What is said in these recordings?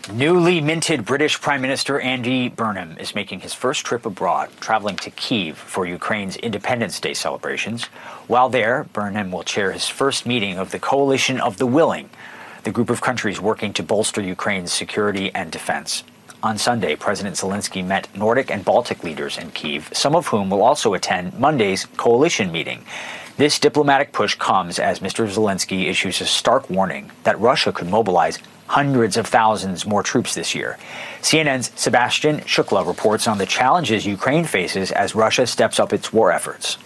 Newly minted British Prime Minister Andy Burnham is making his first trip abroad, traveling to Kyiv for Ukraine's Independence Day celebrations. While there, Burnham will chair his first meeting of the Coalition of the Willing, the group of countries working to bolster Ukraine's security and defense. On Sunday, President Zelensky met Nordic and Baltic leaders in Kyiv, some of whom will also attend Monday's coalition meeting. This diplomatic push comes as Mr. Zelensky issues a stark warning that Russia could mobilize hundreds of thousands more troops this year. CNN's Sebastian Shukla reports on the challenges Ukraine faces as Russia steps up its war efforts.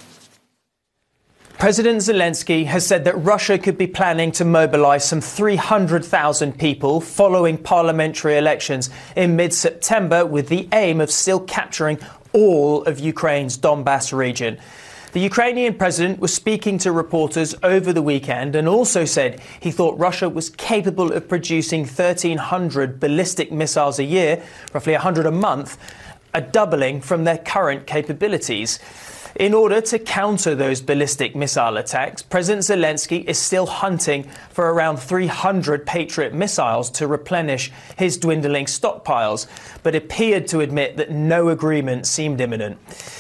President Zelensky has said that Russia could be planning to mobilize some 300,000 people following parliamentary elections in mid-September with the aim of still capturing all of Ukraine's Donbass region. The Ukrainian president was speaking to reporters over the weekend and also said he thought Russia was capable of producing 1,300 ballistic missiles a year, roughly 100 a month, a doubling from their current capabilities. In order to counter those ballistic missile attacks, President Zelensky is still hunting for around 300 Patriot missiles to replenish his dwindling stockpiles, but appeared to admit that no agreement seemed imminent.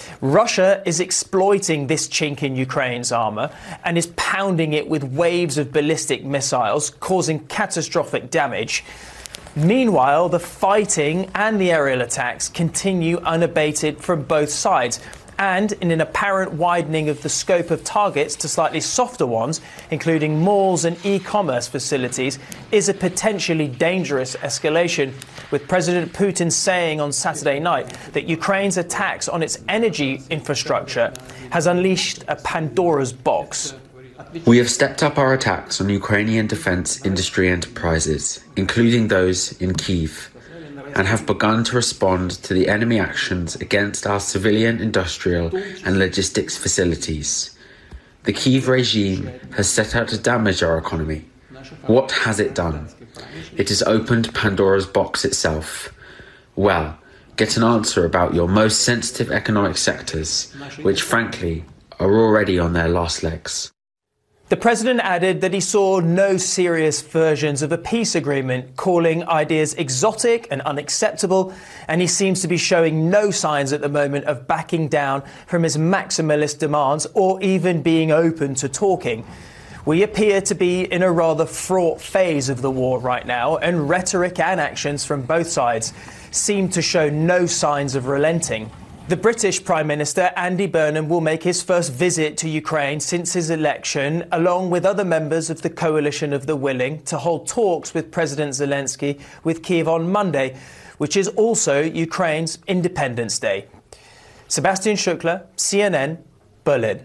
Russia is exploiting this chink in Ukraine's armour and is pounding it with waves of ballistic missiles, causing catastrophic damage. Meanwhile, the fighting and the aerial attacks continue unabated from both sides. And in an apparent widening of the scope of targets to slightly softer ones, including malls and e-commerce facilities, is a potentially dangerous escalation, with President Putin saying on Saturday night that Ukraine's attacks on its energy infrastructure has unleashed a Pandora's box. We have stepped up our attacks on Ukrainian defense industry enterprises, including those in Kyiv, and have begun to respond to the enemy actions against our civilian, industrial and logistics facilities. The Kyiv regime has set out to damage our economy. What has it done? It has opened Pandora's box itself. Well, get an answer about your most sensitive economic sectors, which frankly are already on their last legs. The president added that he saw no serious versions of a peace agreement, calling ideas exotic and unacceptable, and he seems to be showing no signs at the moment of backing down from his maximalist demands or even being open to talking. We appear to be in a rather fraught phase of the war right now, and rhetoric and actions from both sides seem to show no signs of relenting. The British Prime Minister Andy Burnham will make his first visit to Ukraine since his election, along with other members of the Coalition of the Willing, to hold talks with President Zelensky with Kyiv on Monday, which is also Ukraine's Independence Day. Sebastian Shukla, CNN, Berlin.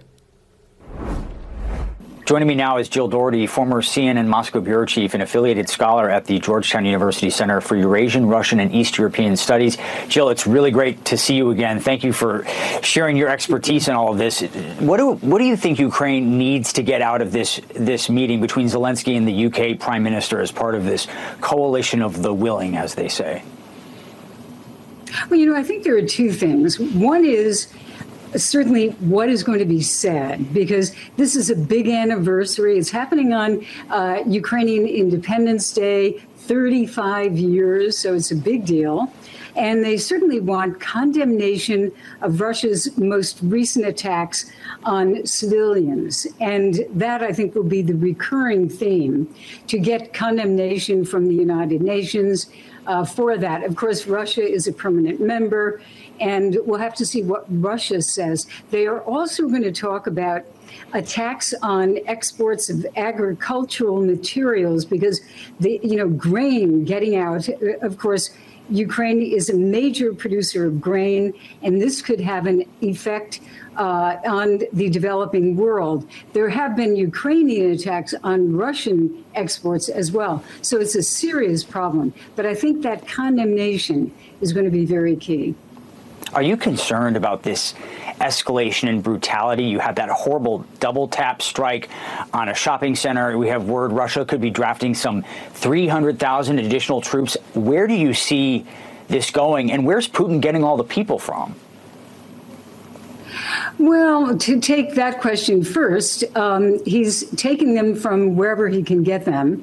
Joining me now is Jill Doherty, former CNN Moscow bureau chief and affiliated scholar at the Georgetown University Center for Eurasian, Russian, and East European Studies. Jill, it's really great to see you again. Thank you for sharing your expertise in all of this. What do you think Ukraine needs to get out of this meeting between Zelensky and the UK Prime Minister as part of this coalition of the willing, as they say? Well, I think there are two things. One is certainly what is going to be said, because this is a big anniversary. It's happening on Ukrainian Independence Day, 35 years, so it's a big deal. And they certainly want condemnation of Russia's most recent attacks on civilians. And that, I think, will be the recurring theme, to get condemnation from the United Nations for that. Of course, Russia is a permanent member, and we'll have to see what Russia says. They are also going to talk about attacks on exports of agricultural materials, because the grain getting out. Of course, Ukraine is a major producer of grain, and this could have an effect on the developing world. There have been Ukrainian attacks on Russian exports as well. So it's a serious problem. But I think that condemnation is going to be very key. Are you concerned about this escalation in brutality? You had that horrible double tap strike on a shopping center. We have word Russia could be drafting some 300,000 additional troops. Where do you see this going, and where's Putin getting all the people from? Well, to take that question first, he's taking them from wherever he can get them.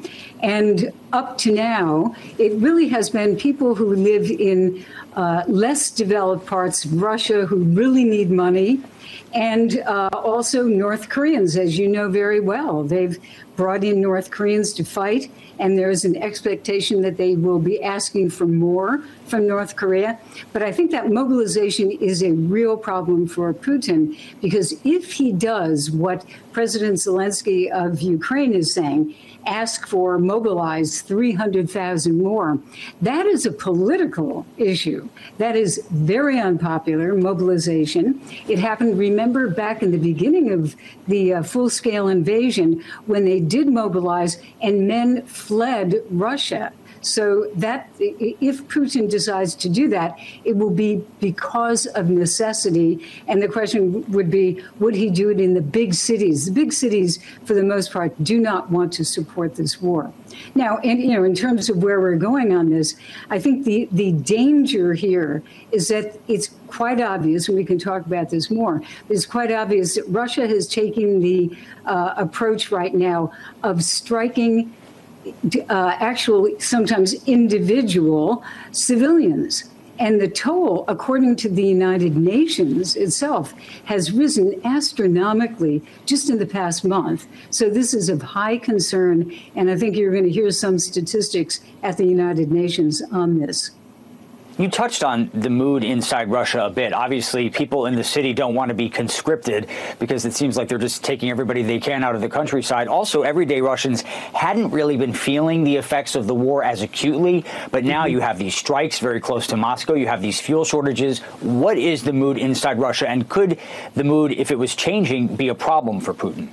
And up to now, it really has been people who live in less developed parts of Russia who really need money, and also North Koreans, as you know very well. They've brought in North Koreans to fight, and there's an expectation that they will be asking for more from North Korea. But I think that mobilization is a real problem for Putin, because if he does what President Zelensky of Ukraine is saying, ask for, mobilize 300,000 more, that is a political issue. That is very unpopular, mobilization. It happened, remember, back in the beginning of the full-scale invasion, when they did mobilize and men fled Russia. So that if Putin decides to do that, it will be because of necessity. And the question would be, would he do it in the big cities? The big cities, for the most part, do not want to support this war. Now, in terms of where we're going on this, I think the danger here is that it's quite obvious, and we can talk about this more, but it's quite obvious that Russia has taken the approach right now of striking actually sometimes individual civilians. And the toll, according to the United Nations itself, has risen astronomically just in the past month. So this is of high concern. And I think you're going to hear some statistics at the United Nations on this. You touched on the mood inside Russia a bit. Obviously, people in the city don't want to be conscripted because it seems like they're just taking everybody they can out of the countryside. Also, everyday Russians hadn't really been feeling the effects of the war as acutely, but now you have these strikes very close to Moscow. You have these fuel shortages. What is the mood inside Russia? And could the mood, if it was changing, be a problem for Putin?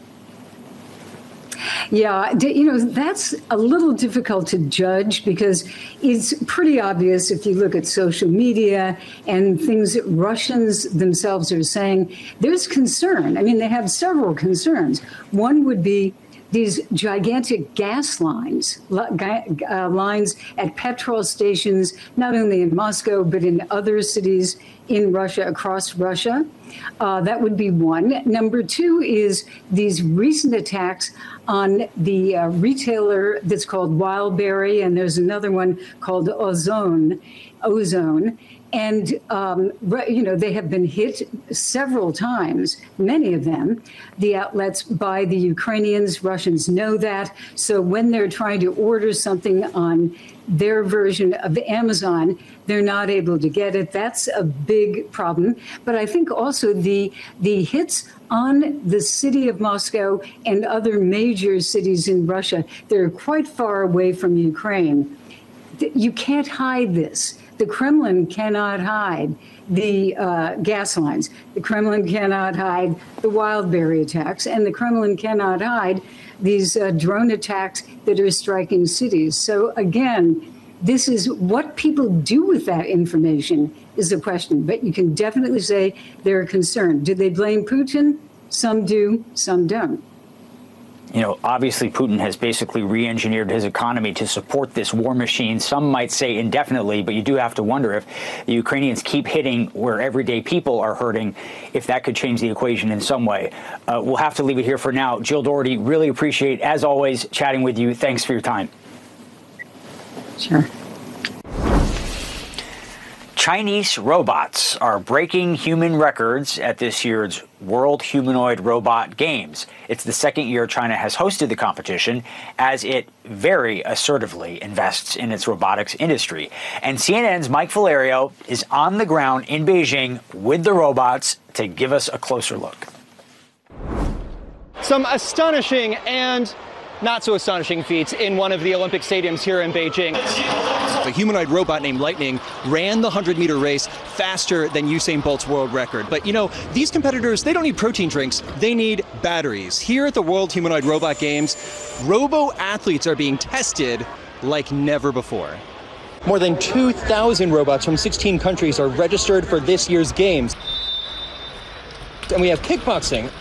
Yeah, that's a little difficult to judge because it's pretty obvious if you look at social media and things that Russians themselves are saying. There's concern. I mean, they have several concerns. One would be these gigantic gas lines at petrol stations, not only in Moscow, but in other cities in Russia, across Russia. That would be one. Number two is these recent attacks on the retailer that's called Wildberry, and there's another one called Ozone. And, they have been hit several times, many of them, the outlets, by the Ukrainians. Russians know that. So when they're trying to order something on their version of Amazon, they're not able to get it. That's a big problem. But I think also the hits on the city of Moscow and other major cities in Russia, they're quite far away from Ukraine. You can't hide this. The Kremlin cannot hide the gas lines. The Kremlin cannot hide the Wildberry attacks. And the Kremlin cannot hide these drone attacks that are striking cities. So again, this is what people do with that information is the question. But you can definitely say they're concerned. Do they blame Putin? Some do, some don't. Obviously, Putin has basically re-engineered his economy to support this war machine. Some might say indefinitely, but you do have to wonder if the Ukrainians keep hitting where everyday people are hurting, if that could change the equation in some way. We'll have to leave it here for now. Jill Doherty, really appreciate, as always, chatting with you. Thanks for your time. Sure. Chinese robots are breaking human records at this year's World Humanoid Robot Games. It's the second year China has hosted the competition as it very assertively invests in its robotics industry. And CNN's Mike Valerio is on the ground in Beijing with the robots to give us a closer look. Some astonishing and not so astonishing feats in one of the Olympic stadiums here in Beijing. A humanoid robot named Lightning ran the 100-meter race faster than Usain Bolt's world record. But these competitors, they don't need protein drinks, they need batteries. Here at the World Humanoid Robot Games, robo-athletes are being tested like never before. More than 2,000 robots from 16 countries are registered for this year's games. And we have kickboxing,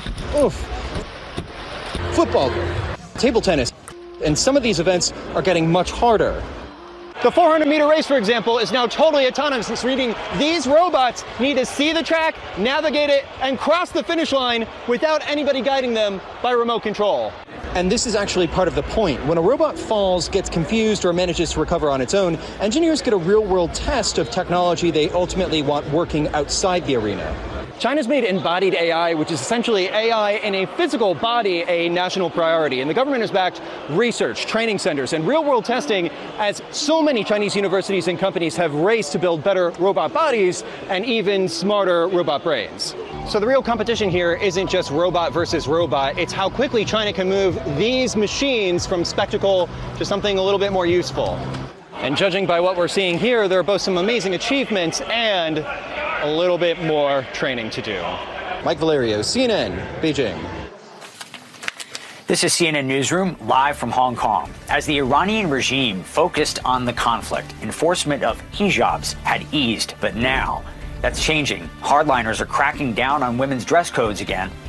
football, table tennis, and some of these events are getting much harder. The 400-meter race, for example, is now totally autonomous, meaning these robots need to see the track, navigate it, and cross the finish line without anybody guiding them by remote control. And this is actually part of the point. When a robot falls, gets confused, or manages to recover on its own, engineers get a real-world test of technology they ultimately want working outside the arena. China's made embodied AI, which is essentially AI in a physical body, a national priority. And the government has backed research, training centers, and real-world testing as so many Chinese universities and companies have raced to build better robot bodies and even smarter robot brains. So the real competition here isn't just robot versus robot, it's how quickly China can move these machines from spectacle to something a little bit more useful. And judging by what we're seeing here, there are both some amazing achievements and a little bit more training to do. Mike Valerio, CNN, Beijing. This is CNN Newsroom, live from Hong Kong. As the Iranian regime focused on the conflict, enforcement of hijabs had eased, but now that's changing. Hardliners are cracking down on women's dress codes again.